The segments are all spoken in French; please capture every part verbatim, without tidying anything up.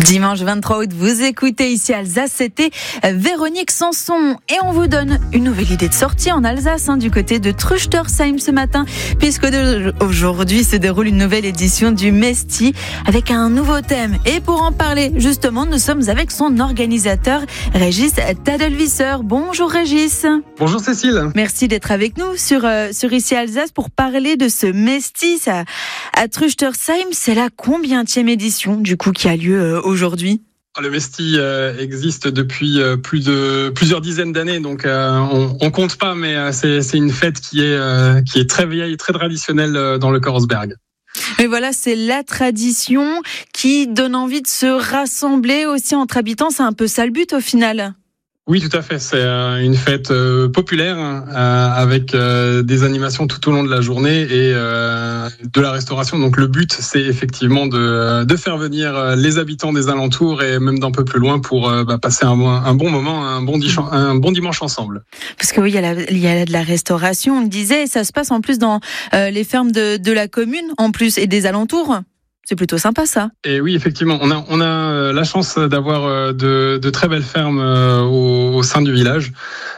Dimanche vingt-trois août, vous écoutez ici Alsace, c'était Véronique Sanson. Et on vous donne une nouvelle idée de sortie en Alsace, hein, du côté de Truchtersheim ce matin, puisque de, aujourd'hui se déroule une nouvelle édition du Mesti avec un nouveau thème. Et pour en parler, justement, nous sommes avec son organisateur, Régis Tadelvisser. Bonjour Régis. Bonjour Cécile. Merci d'être avec nous sur, euh, sur ici Alsace pour parler de ce Mesti à, à Truchtersheim. C'est la combienième édition du coup qui a lieu euh, aujourd'hui? Le Mesti euh, existe depuis euh, plus de plusieurs dizaines d'années, donc euh, on, on compte pas, mais euh, c'est, c'est une fête qui est euh, qui est très vieille, très traditionnelle euh, dans le Korosberg. Mais voilà, c'est la tradition qui donne envie de se rassembler aussi entre habitants. C'est un peu ça le but au final. Oui, tout à fait. C'est une fête populaire euh, avec euh, des animations tout au long de la journée et euh, de la restauration. Donc le but, c'est effectivement de, de faire venir les habitants des alentours et même d'un peu plus loin pour euh, bah, passer un, un bon moment, un bon, dimanche, un bon dimanche ensemble. Parce que oui, il y a, la, il y a de la restauration, on le disait, et ça se passe en plus dans euh, les fermes de, de la commune en plus et des alentours. C'est plutôt sympa ça. Et oui, effectivement, on a on a la chance d'avoir de, de très belles fermes au, au sein du village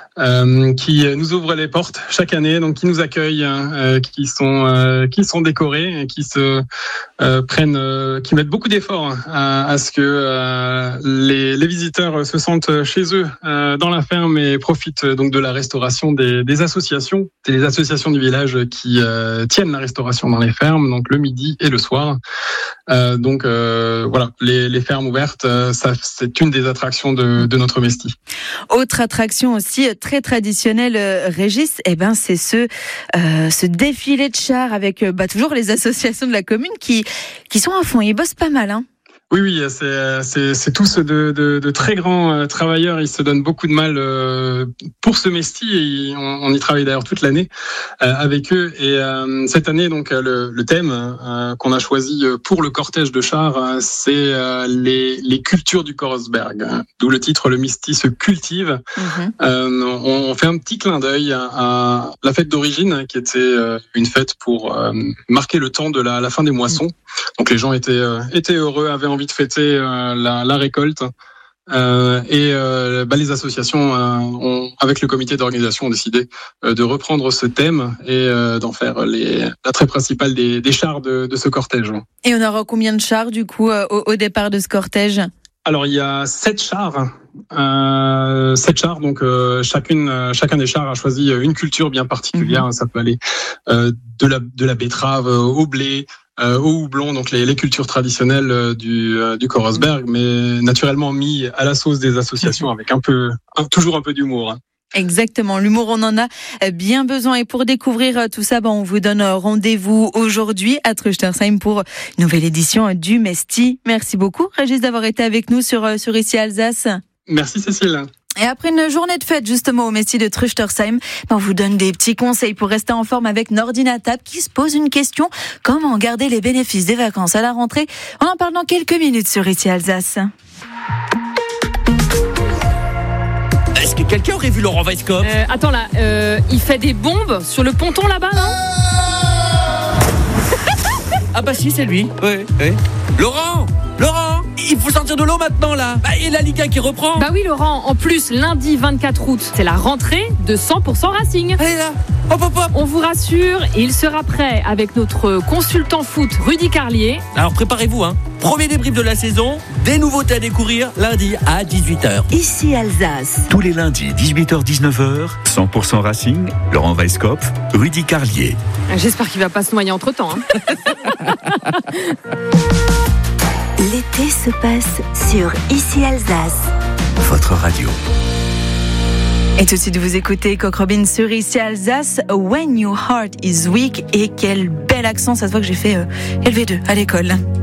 euh, qui nous ouvrent les portes chaque année, donc qui nous accueillent, euh, qui sont euh, qui sont décorés et qui se euh, prennent, euh, qui mettent beaucoup d'efforts à, à ce que euh, les, les visiteurs se sentent chez eux euh, dans la ferme et profitent donc de la restauration des, des associations, c'est les associations du village qui euh, tiennent la restauration dans les fermes, donc le midi et le soir. Euh, donc euh, voilà, les, les fermes ouvertes, euh, ça, c'est une des attractions de, de notre Mesti. Autre attraction aussi très traditionnelle, euh, Régis, eh ben c'est ce euh, ce défilé de chars avec euh, bah, toujours les associations de la commune qui qui sont à fond, ils bossent pas mal, hein. Oui, oui, c'est, c'est, c'est tous de, de, de très grands euh, travailleurs. Ils se donnent beaucoup de mal euh, pour ce Mesti et on, on y travaille d'ailleurs toute l'année euh, avec eux. Et euh, cette année, donc le, le thème euh, qu'on a choisi pour le cortège de chars, euh, c'est euh, les, les cultures du Korosberg. D'où le titre, le Mesti se cultive. Mm-hmm. Euh, on, on fait un petit clin d'œil à, à la fête d'origine, qui était euh, une fête pour euh, marquer le temps de la, la fin des moissons. Donc les gens étaient euh, étaient heureux, avaient envie de fêter euh, la, la récolte euh, et euh, bah, les associations euh, ont, avec le comité d'organisation ont décidé euh, de reprendre ce thème et euh, d'en faire les, l'attrait principal des, des chars de, de ce cortège. Et on aura combien de chars du coup euh, au, au départ de ce cortège? Alors il y a sept chars. Euh, sept chars, donc euh, chacune, euh, chacun des chars a choisi une culture bien particulière. Mmh. Ça peut aller euh, de la de la betterave au blé, euh, au houblon, donc les, les cultures traditionnelles euh, du euh, du Korosberg, mais naturellement mis à la sauce des associations avec un peu, un, toujours un peu d'humour. Hein. Exactement, l'humour on en a bien besoin et pour découvrir tout ça, ben on vous donne rendez-vous aujourd'hui à Truchtersheim pour une nouvelle édition du Mesti. Merci beaucoup Régis d'avoir été avec nous sur, sur ici Alsace. Merci Cécile. Et après une journée de fête justement au Mesti de Truchtersheim, ben on vous donne des petits conseils pour rester en forme avec Nordinatab qui se pose une question: comment garder les bénéfices des vacances à la rentrée? On en parle dans quelques minutes sur ici Alsace. Est-ce que quelqu'un aurait vu Laurent Weisskopf? euh, Attends là, euh, il fait des bombes sur le ponton là-bas, non? Ah bah si, c'est lui. Oui, oui. Laurent Laurent il faut sortir de l'eau maintenant là. Bah, et la Ligue un qui reprend. Bah oui Laurent, en plus lundi vingt-quatre août, c'est la rentrée de cent pour cent Racing. Allez là, hop hop hop. On vous rassure, il sera prêt avec notre consultant foot Rudy Carlier. Alors préparez-vous hein. Premier débrief de la saison, des nouveautés à découvrir lundi à dix-huit heures. Ici Alsace. Tous les lundis dix-huit heures dix-neuf heures, cent pour cent Racing, Laurent Weisskopf, Rudy Carlier. J'espère qu'il va pas se noyer entre-temps hein. L'été se passe sur Ici Alsace. Votre radio. Et tout de suite, vous écoutez Coq Robin sur Ici Alsace, When Your Heart is Weak. Et quel bel accent, ça se voit que j'ai fait euh, L V deux à l'école.